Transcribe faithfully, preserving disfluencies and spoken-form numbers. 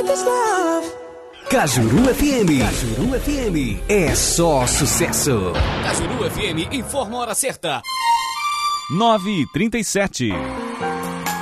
this love. Cajuru F M. Cajuru F M. É só sucesso. Cajuru F M informa a hora certa. nove e trinta e sete.